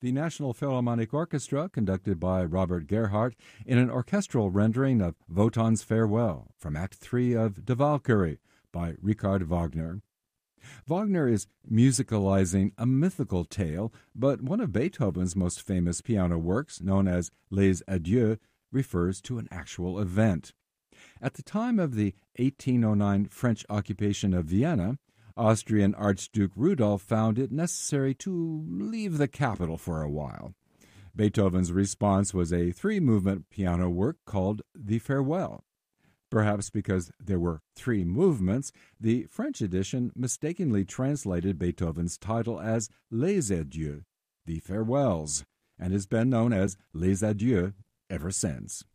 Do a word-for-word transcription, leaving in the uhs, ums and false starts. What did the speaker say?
The National Philharmonic Orchestra, conducted by Robert Gerhardt, in an orchestral rendering of Wotan's Farewell from Act three of Die Walküre by Richard Wagner. Wagner is musicalizing a mythical tale, but one of Beethoven's most famous piano works, known as Les Adieux, refers to an actual event. At the time of the eighteen oh nine French occupation of Vienna, Austrian Archduke Rudolf found it necessary to leave the capital for a while. Beethoven's response was a three-movement piano work called The Farewell. Perhaps because there were three movements, the French edition mistakenly translated Beethoven's title as Les Adieux, The Farewells, and has been known as Les Adieux ever since.